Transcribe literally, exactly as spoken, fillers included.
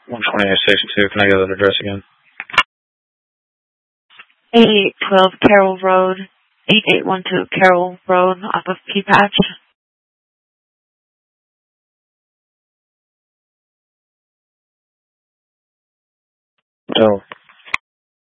one twenty-eight sixty-two. Can I get that address again? eighty-eight twelve Carroll Road, eighty-eight twelve Carroll Road off of P-Patch. Oh.